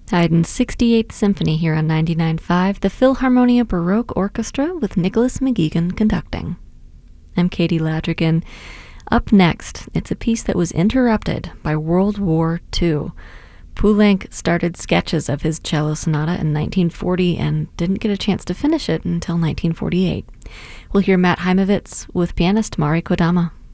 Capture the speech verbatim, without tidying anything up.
Haydn's sixty-eighth Symphony here on ninety-nine point five, the Philharmonia Baroque Orchestra with Nicholas McGeegan conducting. I'm Katie Ladrigan. Up next, it's a piece that was interrupted by World War Two. Poulenc started sketches of his cello sonata in nineteen forty and didn't get a chance to finish it until nineteen forty-eight. We'll hear Matt Heimovitz with pianist Mari Kodama.